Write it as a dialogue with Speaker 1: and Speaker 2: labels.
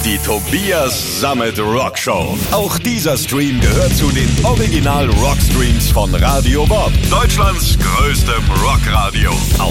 Speaker 1: Die Tobias Sammet Rock Show. Auch dieser Stream gehört zu den Original Rockstreams von Radio Bob. Deutschlands größtem Rockradio. Auf